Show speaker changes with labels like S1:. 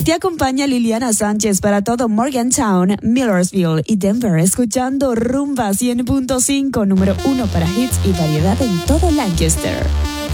S1: Te acompaña Liliana Sánchez para todo Morgantown, Millersville y Denver, escuchando Rumba 100.5, número 1 para hits y variedad en todo Lancaster.